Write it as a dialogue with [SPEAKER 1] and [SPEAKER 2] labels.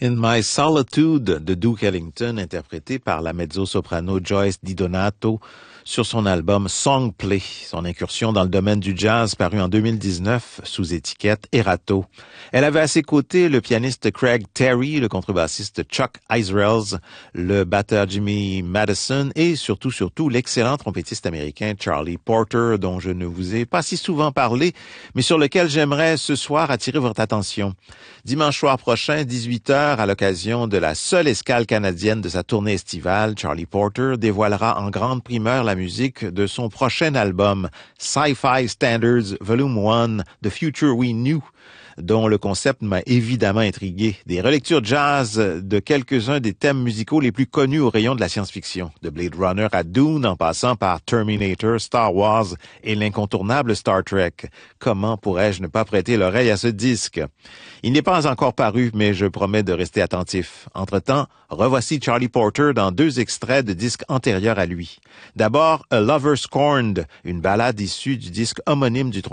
[SPEAKER 1] In My Solitude de Duke Ellington, interprété par la mezzo-soprano Joyce DiDonato sur son album Songplay, son incursion dans le domaine du jazz paru en 2019 sous étiquette Erato. Elle avait à ses côtés le pianiste Craig Terry, le contrebassiste Chuck Israels, le batteur Jimmy Madison et surtout l'excellent trompettiste américain Charlie Porter, dont je ne vous ai pas si souvent parlé, mais sur lequel j'aimerais ce soir attirer votre attention. Dimanche soir prochain, 18h, à l'occasion de la seule escale canadienne de sa tournée estivale, Charlie Porter dévoilera en grande primeur la musique de son prochain album, Sci-Fi Standards Volume 1, The Future We Knew, dont le concept m'a évidemment intrigué. Des relectures jazz de quelques-uns des thèmes musicaux les plus connus au rayon de la science-fiction, de Blade Runner à Dune en passant par Terminator, Star Wars et l'incontournable Star Trek. Comment pourrais-je ne pas prêter l'oreille à ce disque? Il n'est pas encore paru, mais je promets de rester attentif. Entre-temps, revoici Charlie Porter dans 2 extraits de disques antérieurs à lui. D'abord, A Lover Scorned, une ballade issue du disque homonyme du